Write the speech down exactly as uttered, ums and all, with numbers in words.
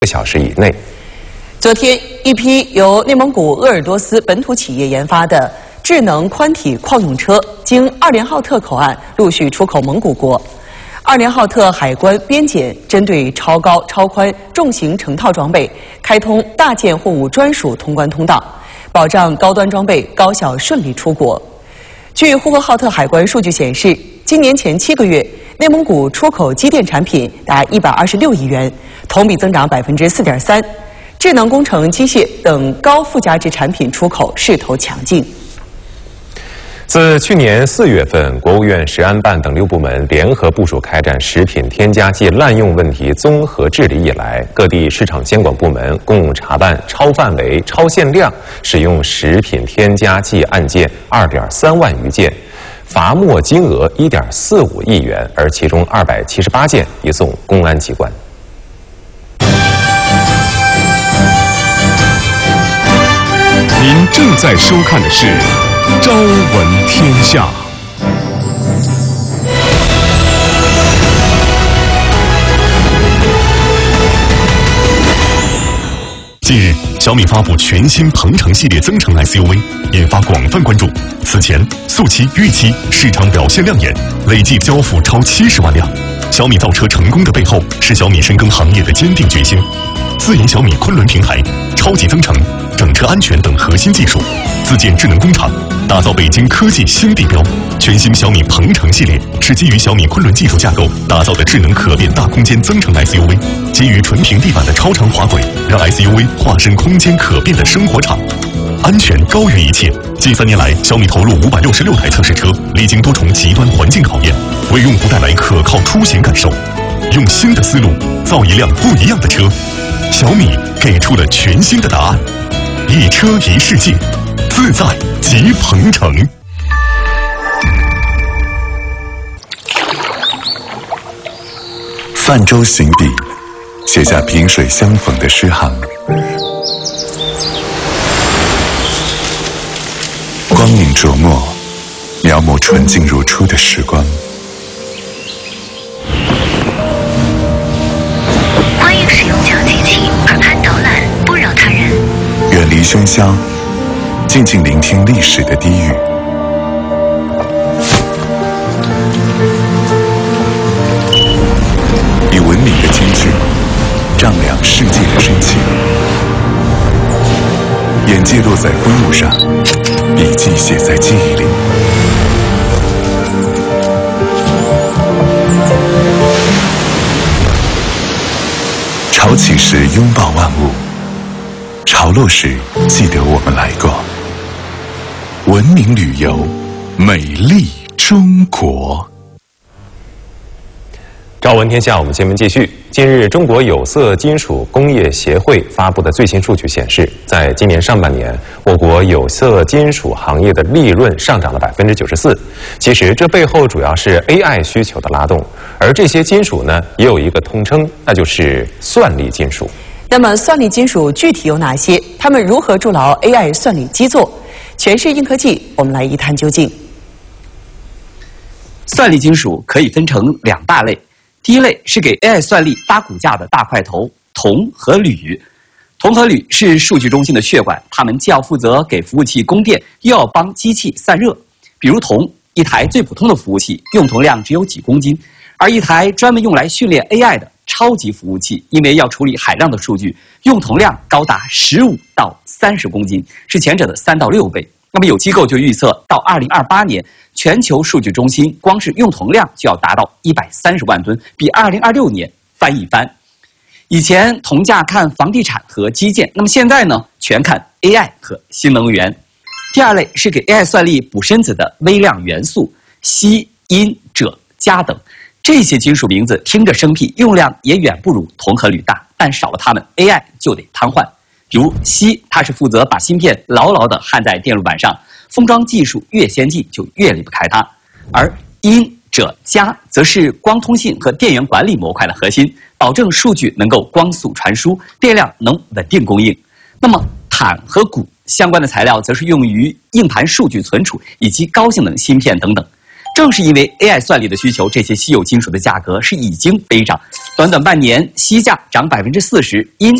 个小时以内。 昨天，一批由内蒙古鄂尔多斯本土企业研发的智能宽体矿用车，经二连浩特口岸陆续出口蒙古国。二连浩特海关边检针对超高、超宽重型成套装备，开通大件货物专属通关通道，保障高端装备高效顺利出国。据呼和浩特海关数据显示，今年前七个月，内蒙古出口机电产品达一百二十六亿元，同比增长百分之四点三。智能工程、机械等高附加值产品出口势头强劲。 自去年四月份，国务院食安办等六部门联合部署开展食品添加剂滥用问题综合治理以来，各地市场监管部门共查办超范围、超限量使用食品添加剂案件二点三万余件，罚没金额一点四五亿元，而其中二百七十八件移送公安机关。 您正在收看的是《朝闻天下》。近日，小米发布全新鹏程系列增程 S U V， 引发广泛关注。此前，速七、豫七市场表现亮眼，累计交付超七十万辆。小米造车成功的背后，是小米深耕行业的坚定决心。自研小米昆仑平台、超级增程、整车安全等核心技术，自建智能工厂，打造北京科技新地标。全新小米鹏程系列是基于小米昆仑技术架构打造的智能可变大空间增程 S U V， 基于纯平地板的超长滑轨，让 S U V 化身空间可变的生活场。安全高于一切。近三年来，小米投入五百六十六台测试车，历经多重极端环境考验，为用户带来可靠出行感受。用新的思路造一辆不一样的车。小米给出了全新的答案：一车一世界，自在即鹏程。 泛舟行笔，写下萍水相逢的诗行。光影琢磨，描摹纯净如初的时光。 欢迎使用讲机器，耳畔导览，不扰他人。 远离喧嚣，静静聆听历史的低语。以文明的间距，丈量世界的深情。眼界落在风物上，笔记写在记忆里。潮起时拥抱万物，潮落时记得我们来过。文明旅游，美丽中国。 朝闻天下，我们新闻继续。近日，中国有色金属工业协会发布的最新数据显示，在今年上半年，我国有色金属行业的利润上涨了百分之九十四。其实，这背后主要是 A I 需求的拉动，而这些金属呢，也有一个通称，那就是算力金属。 那么，算力金属具体有哪些？它们如何筑牢 A I 算力基座？全是硬科技，我们来一探究竟。 算力金属可以分成两大类。第一类是给 A I 算力搭骨架的大块头，铜和铝。铜和铝是数据中心的血管，它们既要负责给服务器供电，又要帮机器散热。比如铜，一台最普通的服务器用铜量只有几公斤，而一台专门用来训练 A I 的超级服务器，因为要处理海量的数据，用铜量高达十五到三十公斤，是前者的三到六倍。那么有机构就预测，到二零二八年，全球数据中心光是用铜量就要达到一百三十万吨，比二零二六年翻一番。以前铜价看房地产和基建，那么现在呢，全看 A I 和新能源。第二类是给 A I 算力补身子的微量元素，锡、铟、锗、镓等。这些金属名字听着生僻，用量也远不如铜和铝大，但少了它们 ，A I 就得瘫痪。比如锡，它是负责把芯片牢牢地焊在电路板上，封装技术越先进就越离不开它；而铟、锗、镓则是光通信和电源管理模块的核心，保证数据能够光速传输，电量能稳定供应。那么钽和钴相关的材料则是用于硬盘数据存储以及高性能芯片等等。 正是因为 A I 算力的需求，这些稀有金属的价格是已经飞涨。短短半年，锡价涨百分之四十，铟